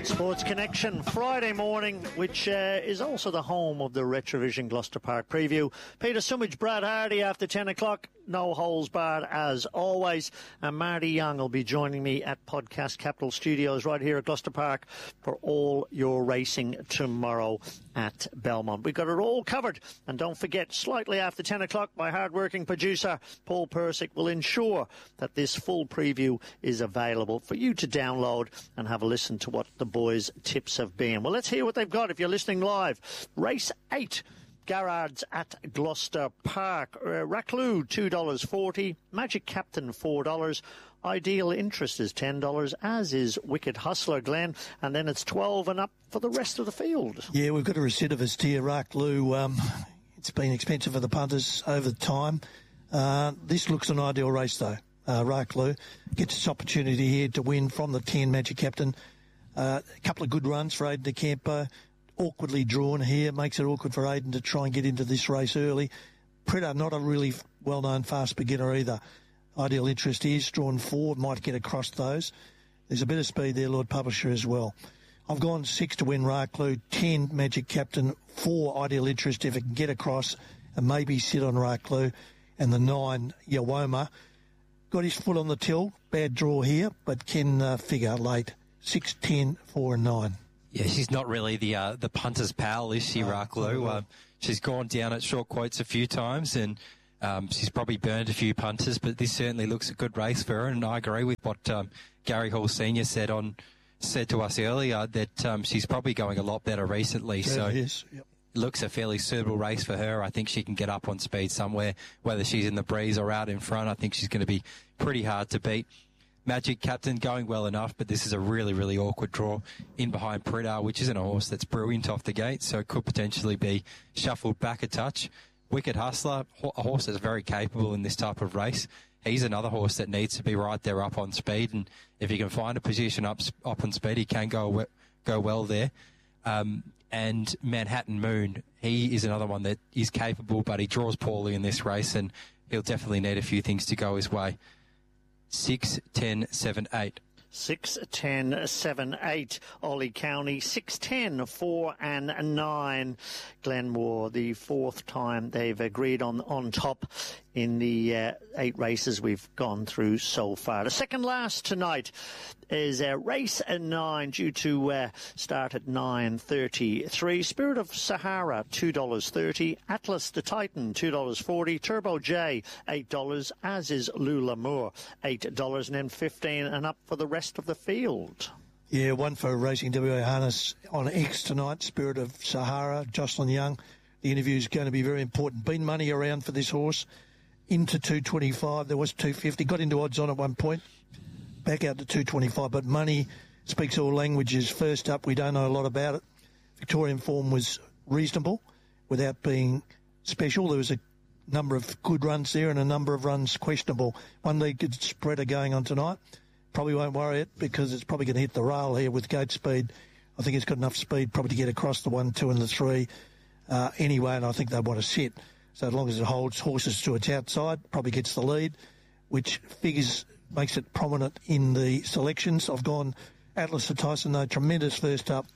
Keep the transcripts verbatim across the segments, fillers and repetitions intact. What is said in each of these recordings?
Sports Connection Friday morning, which uh, is also the home of the Retrovision Gloucester Park preview. Peter Sumich, Brad Hardy after ten o'clock. No holes barred as always. And Marty Young will be joining me at Podcast Capital Studios right here at Gloucester Park for all your racing tomorrow at Belmont. We've got it all covered. And don't forget, slightly after ten o'clock, my hard-working producer, Paul Persick, will ensure that this full preview is available for you to download and have a listen to what the boys' tips have been. Well, let's hear what they've got if you're listening live. Race eight. Garrards at Gloucester Park. Uh, Raclou, two dollars forty. Magic Captain, four dollars. Ideal Interest is ten dollars, as is Wicked Hustler, Glenn. And then it's twelve and up for the rest of the field. Yeah, we've got a recidivist here, Raclou. Um, it's been expensive for the punters over time. Uh, this looks an ideal race, though. Uh, Raclou gets its opportunity here to win from the ten, Magic Captain. Uh, a couple of good runs for Aidan de Campo. Awkwardly drawn here, makes it awkward for Aidan to try and get into this race early. Predator, not a really well-known fast beginner either. Ideal Interest is drawn forward, might get across those. There's a bit of speed there, Lord Publisher, as well. I've gone six to win Raclou, ten Magic Captain, four Ideal Interest if it can get across and maybe sit on Raclou, and the nine, Yawoma. Got his foot on the till, bad draw here, but can uh, figure late. six, ten, four and nine. Yeah, she's not really the uh, the punter's pal, is she, no, Raclou? Uh, she's gone down at short quotes a few times, and um, she's probably burned a few punters, but this certainly looks a good race for her, and I agree with what um, Gary Hall Senior said on said to us earlier, that um, she's probably going a lot better recently. Yeah, so yes. Yep. It looks a fairly suitable race for her. I think she can get up on speed somewhere, whether she's in the breeze or out in front. I think she's going to be pretty hard to beat. Magic Captain going well enough, but this is a really, really awkward draw in behind Pridar, which isn't a horse that's brilliant off the gate, so it could potentially be shuffled back a touch. Wicked Hustler, a horse that's very capable in this type of race. He's another horse that needs to be right there up on speed, and if he can find a position up up on speed, he can go go well there. Um, and Manhattan Moon, he is another one that is capable, but he draws poorly in this race, and he'll definitely need a few things to go his way. Six, ten, seven, eight. Six, ten, seven, eight. Ollie County. Six, ten, four and nine. Glenmore, the fourth time they've agreed on on top in the uh, eight races we've gone through so far. The second last tonight is uh, race nine, due to uh, start at nine thirty-three. Spirit of Sahara, two dollars thirty. Atlas the Titan, two dollars forty. Turbo J, eight dollars, as is Lula Moore, eight dollars, and then fifteen and up for the rest of the field. Yeah, one for Racing W A Harness on X tonight, Spirit of Sahara, Jocelyn Young. The interview is going to be very important. Been money around for this horse. Into two twenty-five, there was two fifty, got into odds on at one point, back out to two twenty-five, but money speaks all languages. First up, we don't know a lot about it. Victorian form was reasonable without being special. There was a number of good runs there and a number of runs questionable. One legged spreader going on tonight. Probably won't worry it because it's probably going to hit the rail here with gate speed. I think it's got enough speed probably to get across the one, two and the three uh, anyway, and I think they want to sit. So as long as it holds horses to its outside, probably gets the lead, which figures, makes it prominent in the selections. I've gone Atlas of Tyson, though, tremendous first up.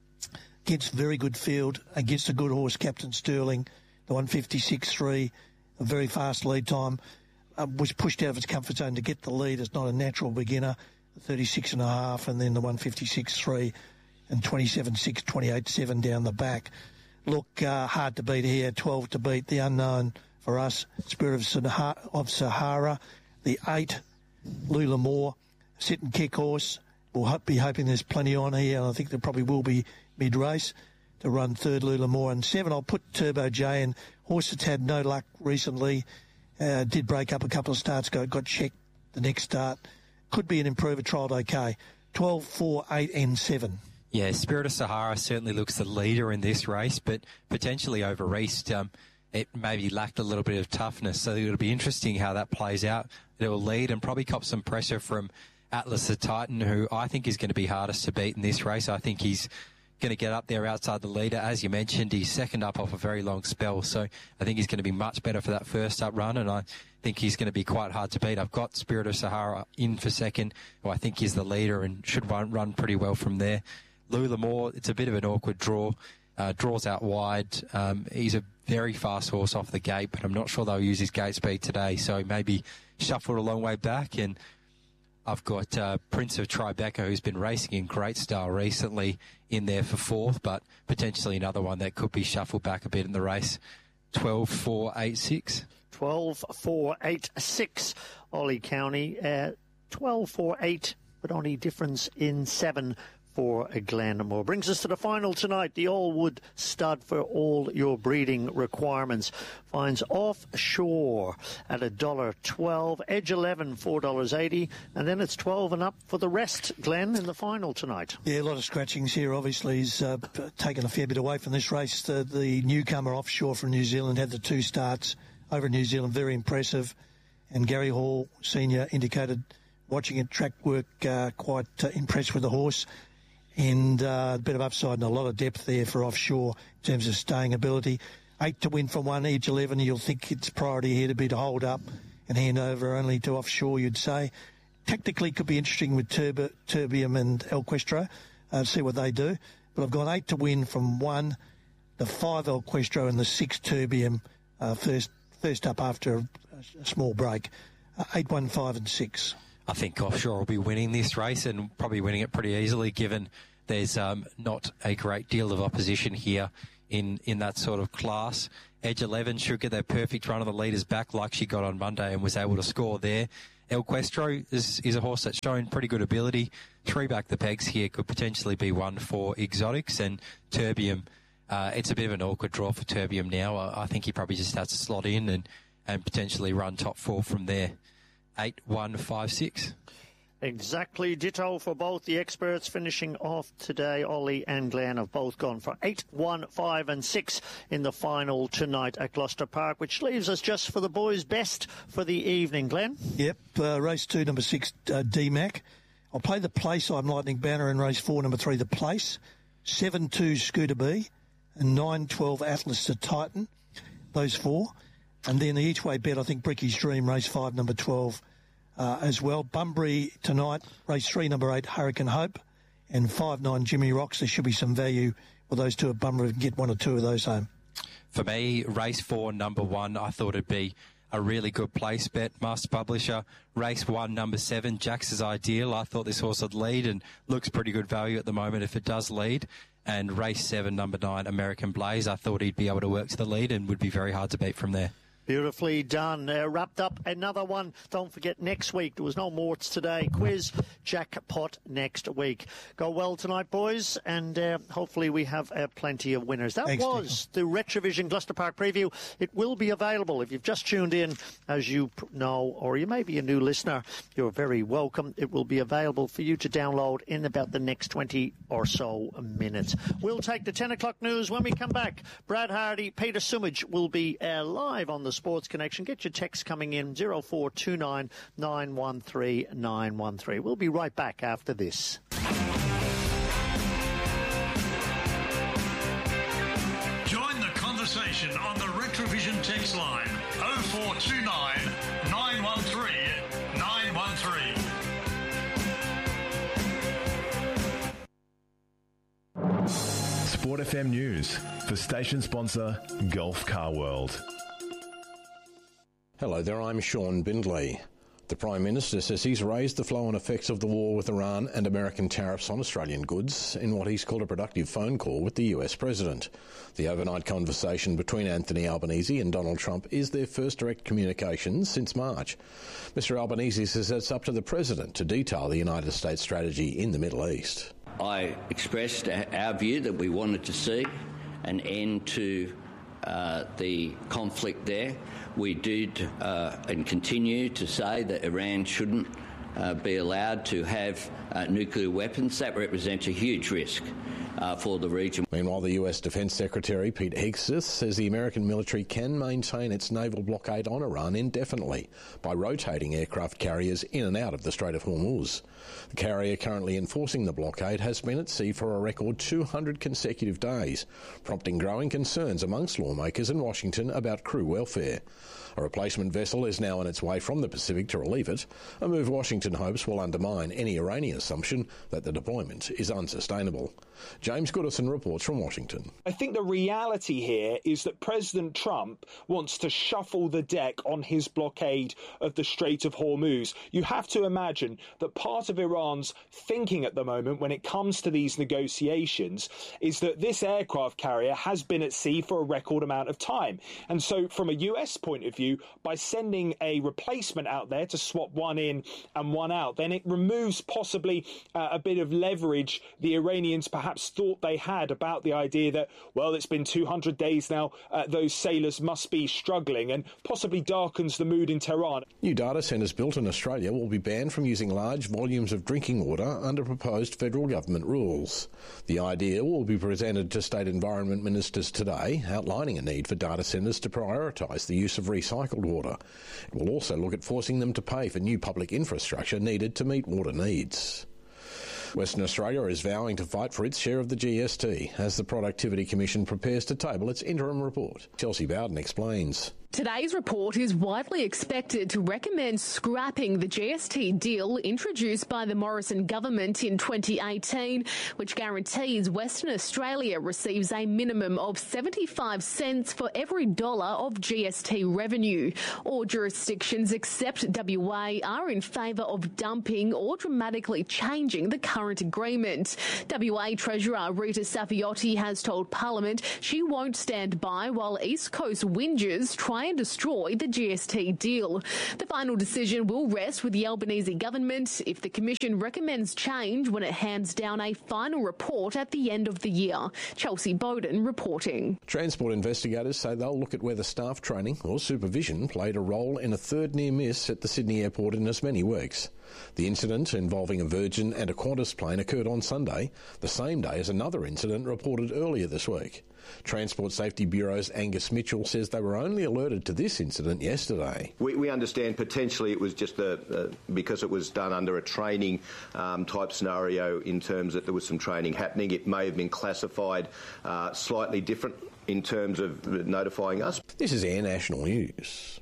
Gets very good field against a good horse, Captain Sterling, the one fifty-six three, a very fast lead time. Uh, was pushed out of its comfort zone to get the lead. It's not a natural beginner, thirty-six and a half, and then the one fifty-six three and twenty-seven six, twenty-eight seven down the back. Look, uh, hard to beat here, twelve to beat, the unknown for us, Spirit of Sahara, of Sahara the eight, Lula Moore, sit and kick horse. We'll hope, be hoping there's plenty on here, and I think there probably will be mid-race to run third, Lula Moore. And seven, I'll put Turbo J in. Horse that's had no luck recently, uh, did break up a couple of starts ago, got checked the next start. Could be an improver, trialled okay. twelve, four, eight and seven. Yeah, Spirit of Sahara certainly looks the leader in this race, but potentially over-raced. Um, it maybe lacked a little bit of toughness, so it'll be interesting how that plays out. It will lead and probably cop some pressure from Atlas the Titan, who I think is going to be hardest to beat in this race. I think he's going to get up there outside the leader. As you mentioned, he's second up off a very long spell, so I think he's going to be much better for that first up run, and I think he's going to be quite hard to beat. I've got Spirit of Sahara in for second, who I think is the leader and should run, run pretty well from there. Lula Moore, it's a bit of an awkward draw. Uh, draws out wide. Um, he's a very fast horse off the gate, but I'm not sure they'll use his gate speed today, so maybe shuffled a long way back. And I've got uh, Prince of Tribeca, who's been racing in great style recently, in there for fourth, but potentially another one that could be shuffled back a bit in the race. twelve four eight six. twelve four eight six, Ollie County. Uh, twelve four eight, but only difference in seven for Glenmore. Brings us to the final tonight. The Allwood stud for all your breeding requirements finds Offshore at one dollar twelve, Edge eleven, four dollars eighty, and then it's twelve and up for the rest, Glenn, in the final tonight. Yeah, a lot of scratchings here. Obviously, he's uh, taken a fair bit away from this race. The, the newcomer Offshore from New Zealand had the two starts over in New Zealand, very impressive. And Gary Hall, Senior, indicated watching it track work, uh, quite uh, impressed with the horse. And uh, a bit of upside and a lot of depth there for Offshore in terms of staying ability. Eight to win from one, Edge eleven. You'll think its priority here to be to hold up and hand over only to Offshore, you'd say. Tactically could be interesting with Turbo, Terbium and El Questro. Uh, see what they do. But I've got eight to win from one, the five El Questro and the six Terbium uh, first first up after a, a small break. Uh, eight, one, five and six. I think Offshore will be winning this race and probably winning it pretty easily, given there's um, not a great deal of opposition here in, in that sort of class. Edge eleven should get that perfect run of the leaders back like she got on Monday and was able to score there. El Questro is, is a horse that's shown pretty good ability. Three back the pegs here could potentially be one for Exotics, and Terbium, uh, it's a bit of an awkward draw for Terbium now. I, I think he probably just has to slot in and, and potentially run top four from there. eight, one, five, six. Exactly ditto for both the experts. Finishing off today, Ollie and Glenn have both gone for eight, one, five and six in the final tonight at Gloucester Park, which leaves us just for the boys' best for the evening. Glenn? Yep, uh, race two, number six, uh, D Mac. I'll play the Place, I'm Lightning Banner, in race four, number three, the Place. seven, two, Scooter B, and nine, twelve, Atlas to Titan. Those four. And then the each way bet, I think Bricky's Dream, race five, number twelve, uh, as well. Bunbury tonight, race three, number eight, Hurricane Hope, and five, nine, Jimmy Rocks. There should be some value with those two at Bunbury. We can get one or two of those home. For me, race four, number one, I thought it'd be a really good place bet. Master Publisher, race one, number seven, Jax's Ideal. I thought this horse would lead and looks pretty good value at the moment if it does lead. And race seven, number nine, American Blaze. I thought he'd be able to work to the lead and would be very hard to beat from there. Beautifully done. Uh, wrapped up another one. Don't forget, next week, there was no Morts today. Quiz, jackpot next week. Go well tonight, boys, and uh, hopefully we have uh, plenty of winners. That Thanks, was Nico. The Retrovision Gloucester Park preview. It will be available. If you've just tuned in, as you know, or you may be a new listener, you're very welcome. It will be available for you to download in about the next twenty or so minutes. We'll take the ten o'clock news when we come back. Brad Hardy, Peter Sumage will be uh, live on the Sports Connection. Get your text coming in, zero four two nine, nine one three, nine one three. We'll be right back after this. Join the conversation on the Retrovision text line, oh four two nine, nine one three, nine one three. Sport F M News for station sponsor Gulf Car World. Hello there, I'm Sean Bindley. The Prime Minister says he's raised the flow-on effects of the war with Iran and American tariffs on Australian goods in what he's called a productive phone call with the U S President. The overnight conversation between Anthony Albanese and Donald Trump is their first direct communication since March. Mister Albanese says it's up to the President to detail the United States strategy in the Middle East. I expressed our view that we wanted to see an end to uh, the conflict there. We did uh, and continue to say that Iran shouldn't uh, be allowed to have uh, nuclear weapons. That represents a huge risk. uh, for the region. Meanwhile, the U S Defence Secretary Pete Hegseth says the American military can maintain its naval blockade on Iran indefinitely by rotating aircraft carriers in and out of the Strait of Hormuz. The carrier currently enforcing the blockade has been at sea for a record two hundred consecutive days, prompting growing concerns amongst lawmakers in Washington about crew welfare. A replacement vessel is now on its way from the Pacific to relieve it, a move Washington hopes will undermine any Iranian assumption that the deployment is unsustainable. James Goodison reports from Washington. I think the reality here is that President Trump wants to shuffle the deck on his blockade of the Strait of Hormuz. You have to imagine that part of Iran's thinking at the moment when it comes to these negotiations is that this aircraft carrier has been at sea for a record amount of time. And so from a U S point of view, by sending a replacement out there to swap one in and one out, then it removes possibly uh, a bit of leverage the Iranians perhaps thought they had about the idea that, well, it's been two hundred days now, uh, those sailors must be struggling, and possibly darkens the mood in Tehran. New data centres built in Australia will be banned from using large volumes of drinking water under proposed federal government rules. The idea will be presented to state environment ministers today, outlining a need for data centres to prioritise the use of recycled water. It will also look at forcing them to pay for new public infrastructure needed to meet water needs. Western Australia is vowing to fight for its share of the G S T as the Productivity Commission prepares to table its interim report. Chelsea Bowden explains. Today's report is widely expected to recommend scrapping the G S T deal introduced by the Morrison government in twenty eighteen, which guarantees Western Australia receives a minimum of seventy-five cents for every dollar of G S T revenue. All jurisdictions except W A are in favour of dumping or dramatically changing the current agreement. W A Treasurer Rita Safiotti has told Parliament she won't stand by while East Coast whingers try and destroy the G S T deal. The final decision will rest with the Albanese government if the Commission recommends change when it hands down a final report at the end of the year. Chelsea Bowden reporting. Transport investigators say they'll look at whether staff training or supervision played a role in a third near miss at the Sydney airport in as many weeks. The incident involving a Virgin and a Qantas plane occurred on Sunday, the same day as another incident reported earlier this week. Transport Safety Bureau's Angus Mitchell says they were only alerted to this incident yesterday. We, we understand potentially it was just a, uh, because it was done under a training um, type scenario in terms that there was some training happening. It may have been classified uh, slightly different in terms of notifying us. This is Air National News.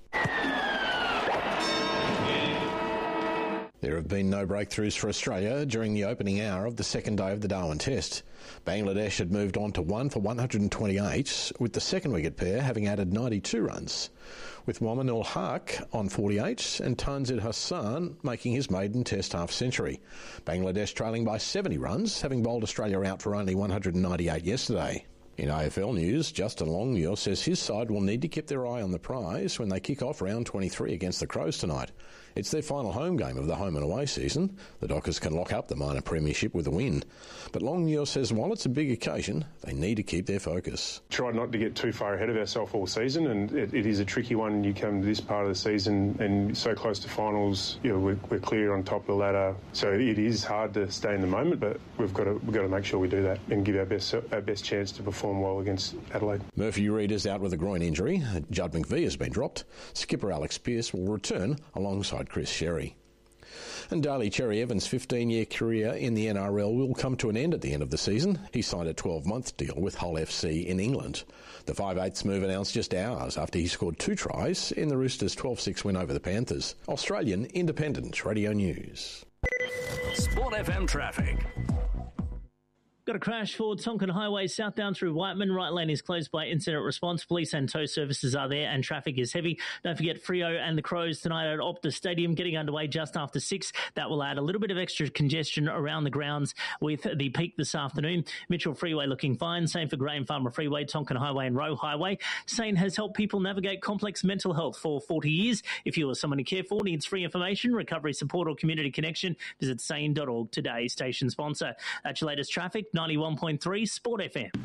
There have been no breakthroughs for Australia during the opening hour of the second day of the Darwin Test. Bangladesh had moved on to one for one hundred twenty-eight, with the second wicket pair having added ninety-two runs, with Mominul Haq on forty-eight and Tanzid Hassan making his maiden Test half-century. Bangladesh trailing by seventy runs, having bowled Australia out for only one hundred ninety-eight yesterday. In A F L news, Justin Longmuir says his side will need to keep their eye on the prize when they kick off round twenty-three against the Crows tonight. It's their final home game of the home and away season. The Dockers can lock up the minor premiership with a win. But Longmuir says while it's a big occasion, they need to keep their focus. Try not to get too far ahead of ourselves all season, and it, it is a tricky one. You come to this part of the season and so close to finals, you know, we're, we're clear on top of the ladder. So it is hard to stay in the moment, but we've got to we've got to make sure we do that and give our best our best chance to perform well against Adelaide. Murphy Reid is out with a groin injury. Judd McVie has been dropped. Skipper Alex Pearce will return alongside Chris Sherry. And Daly Cherry Evans' fifteen-year career in the N R L will come to an end at the end of the season. He signed a twelve-month deal with Hull F C in England. The five-eighths move announced just hours after he scored two tries in the Roosters' twelve six win over the Panthers. Australian Independent Radio News. Sport F M traffic. Got a crash for Tonkin Highway southbound through Whiteman. Right lane is closed by incident response. Police and tow services are there and traffic is heavy. Don't forget Freo and the Crows tonight at Optus Stadium getting underway just after six. That will add a little bit of extra congestion around the grounds with the peak this afternoon. Mitchell Freeway looking fine. Same for Graham Farmer Freeway, Tonkin Highway and Roe Highway. Sane has helped people navigate complex mental health for forty years. If you or someone you care for needs free information, recovery support or community connection, visit sane dot org today. Station sponsor. That's your latest traffic. ninety-one point three Sport F M.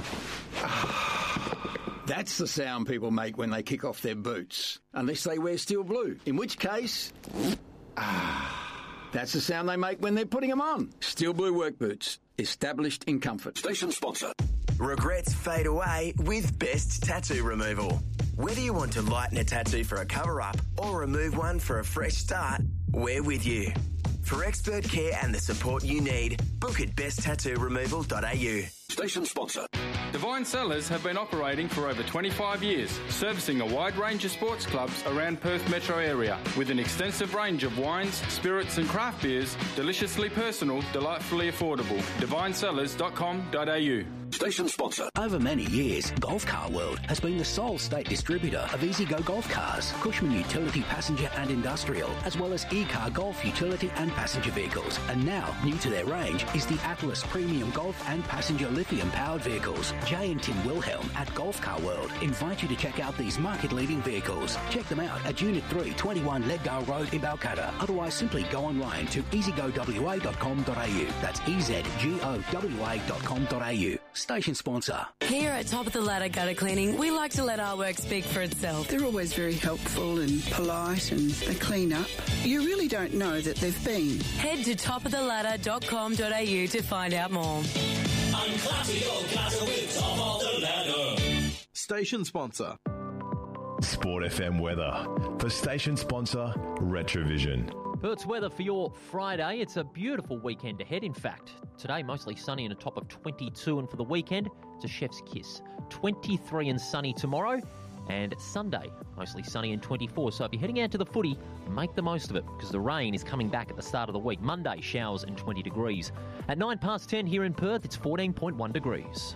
That's the sound people make when they kick off their boots, unless they wear steel blue, in which case... Ah. That's the sound they make when they're putting them on. Steel Blue work boots, established in comfort. Station sponsor. Regrets fade away with Best Tattoo Removal. Whether you want to lighten a tattoo for a cover-up or remove one for a fresh start, we're with you. For expert care and the support you need, book at best tattoo removal dot a u. Station sponsor. Divine Cellars have been operating for over twenty-five years, servicing a wide range of sports clubs around Perth metro area, with an extensive range of wines, spirits and craft beers, deliciously personal, delightfully affordable. divine cellars dot com dot a u. Station sponsor. Over many years, Golf Car World has been the sole state distributor of EasyGo golf cars, Cushman utility passenger and industrial, as well as E-Car golf utility and passenger vehicles. And now, new to their range is the Atlas Premium Golf and Passenger Lithium-powered vehicles. Jay and Tim Wilhelm at Golf Car World invite you to check out these market-leading vehicles. Check them out at Unit three, twenty-one Leddale Road in Balcatta. Otherwise, simply go online to easy go w a dot com dot a u. That's E Z G O W A dot com dot a u. Station sponsor. Here at Top of the Ladder Gutter Cleaning, we like to let our work speak for itself. They're always very helpful and polite, and they clean up. You really don't know that they've been. Head to top of the ladder dot com dot a u to find out more. Unclassy your gutter with Top of the Ladder. Station sponsor. Sport F M weather for station sponsor Retrovision. Perth's weather for your Friday. It's a beautiful weekend ahead, in fact. Today, mostly sunny and a top of twenty-two, and for the weekend, it's a chef's kiss. twenty-three and sunny tomorrow, and Sunday, mostly sunny and twenty-four. So if you're heading out to the footy, make the most of it, because the rain is coming back at the start of the week. Monday, showers and twenty degrees. At nine past ten here in Perth, it's fourteen point one degrees.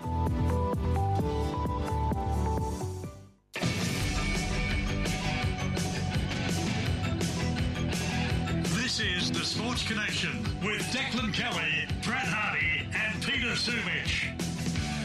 This is the Sports Connection with Declan Kelly, Brad Hardy and Peter Sumich.